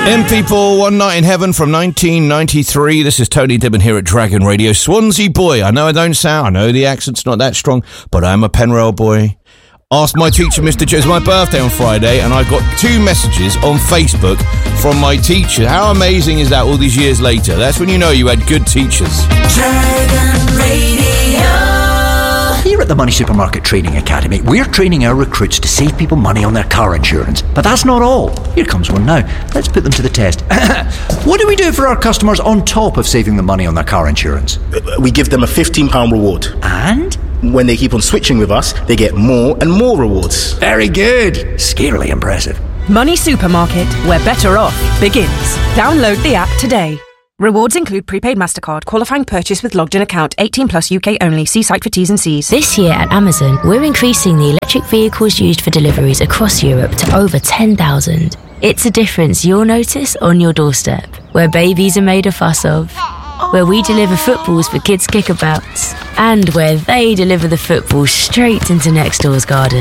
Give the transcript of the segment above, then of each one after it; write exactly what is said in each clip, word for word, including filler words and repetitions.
In People, One Night in Heaven from nineteen ninety-three. This is Tony Dibben here at Dragon Radio. Swansea boy. I know I don't sound, I know the accent's not that strong, but I'm a Penrail boy. Asked my teacher, Mister Joe, it's my birthday on Friday, and I got two messages on Facebook from my teacher. How amazing is that all these years later? That's when you know you had good teachers. Dragon Radio. Here at the Money Supermarket Training Academy, we're training our recruits to save people money on their car insurance. But that's not all. Here comes one now. Let's put them to the test. What do we do for our customers on top of saving them money on their car insurance? We give them a fifteen pounds reward. And? When they keep on switching with us, they get more and more rewards. Very good. Scarily impressive. Money Supermarket, where better off begins. Download the app today. Rewards include prepaid MasterCard, qualifying purchase with logged-in account, eighteen plus U K only. See site for T's and C's. This year at Amazon, we're increasing the electric vehicles used for deliveries across Europe to over ten thousand. It's a difference you'll notice on your doorstep, where babies are made a fuss of, where we deliver footballs for kids' kickabouts, and where they deliver the football straight into next door's garden.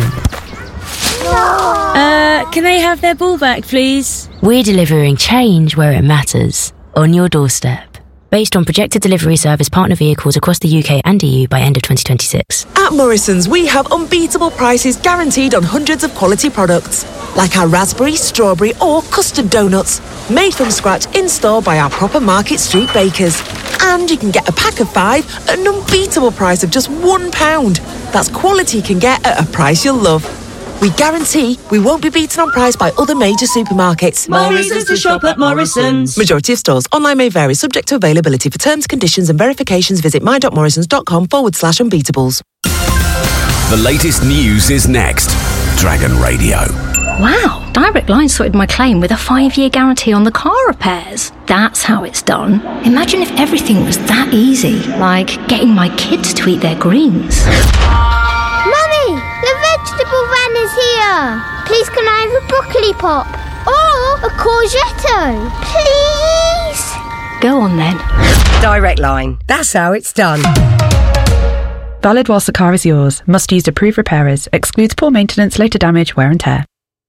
Uh, can they have their ball back, please? We're delivering change where it matters. On your doorstep. Based on projected delivery service partner vehicles across the U K and E U by end of twenty twenty-six. At Morrison's, we have unbeatable prices guaranteed on hundreds of quality products, like our raspberry, strawberry or custard donuts, made from scratch in-store by our proper Market Street bakers. And you can get a pack of five at an unbeatable price of just one pound. That's quality you can get at a price you'll love. We guarantee we won't be beaten on price by other major supermarkets. More reasons to shop at Morrison's. Majority of stores. Online may vary, subject to availability. For terms, conditions and verifications, visit my.morrisons.com forward slash unbeatables. The latest news is next. Dragon Radio. Wow, Direct Line sorted my claim with a five-year guarantee on the car repairs. That's how it's done. Imagine if everything was that easy, like getting my kids to eat their greens. Mummy, the vegetable van is here. Please can I have a broccoli pop? Or a courgette? Please? Go on then. Direct Line. That's how it's done. Valid whilst the car is yours. Must use approved repairers. Excludes poor maintenance, later damage, wear and tear.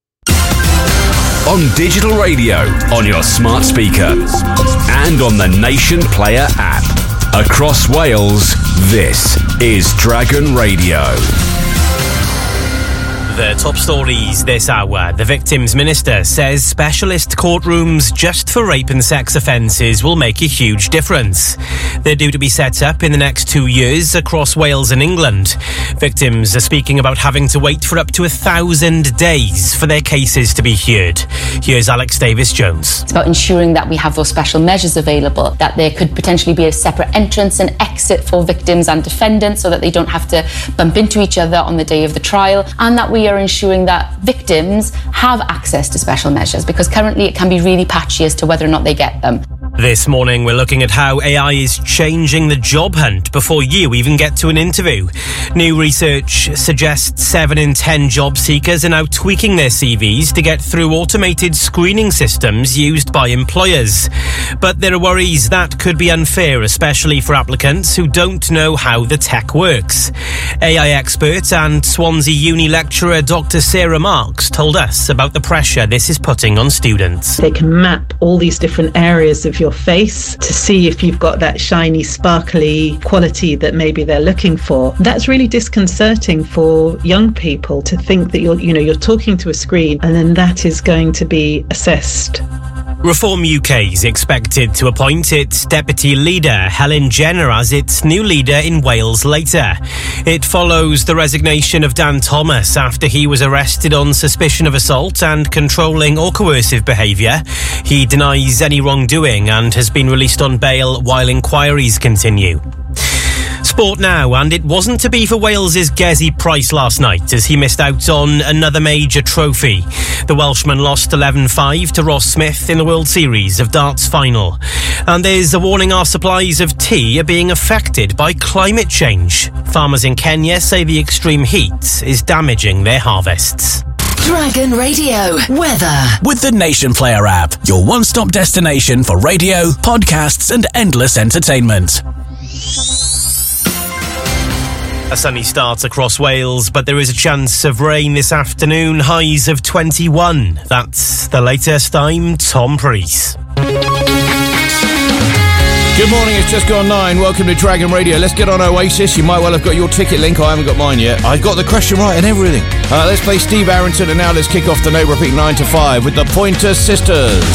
On digital radio, on your smart speaker, and on the Nation Player app. Across Wales, this is Dragon Radio. The top stories this hour. The Victims Minister says specialist courtrooms just for rape and sex offences will make a huge difference. They're due to be set up in the next two years across Wales and England. Victims are speaking about having to wait for up to a thousand days for their cases to be heard. Here's Alex Davis-Jones. It's about ensuring that we have those special measures available, that there could potentially be a separate entrance and exit for victims and defendants so that they don't have to bump into each other on the day of the trial, and that we are ensuring that victims have access to special measures, because currently it can be really patchy as to whether or not they get them. This morning we're looking at how A I is changing the job hunt before you even get to an interview. New research suggests seven in ten job seekers are now tweaking their C Vs to get through automated screening systems used by employers. But there are worries that could be unfair, especially for applicants who don't know how the tech works. A I expert and Swansea Uni lecturer Doctor Sarah Marks told us about the pressure this is putting on students. They can map all these different areas of your face to see if you've got that shiny, sparkly quality that maybe they're looking for. That's really disconcerting for young people to think that you're, you know, you're talking to a screen and then that is going to be assessed. Reform U K is expected to appoint its deputy leader, Helen Jenner, as its new leader in Wales later. It follows the resignation of Dan Thomas after he was arrested on suspicion of assault and controlling or coercive behaviour. He denies any wrongdoing and has been released on bail while inquiries continue. Sport now, and it wasn't to be for Wales's Gezi Price last night as he missed out on another major trophy. The Welshman lost eleven five to Ross Smith in the World Series of Darts final. And there's a warning our supplies of tea are being affected by climate change. Farmers in Kenya say the extreme heat is damaging their harvests. Dragon Radio weather with the Nation Player app, your one-stop destination for radio, podcasts and endless entertainment. A sunny start across Wales, but there is a chance of rain this afternoon, highs of twenty-one. That's the latest. I'm Tom Preece. Good morning, it's just gone nine. Welcome to Dragon Radio. Let's get on Oasis. You might well have got your ticket link. I haven't got mine yet. I got the question right and everything. Uh, let's play Steve Arrington, and now let's kick off the No Repeat nine to five with the Pointer Sisters.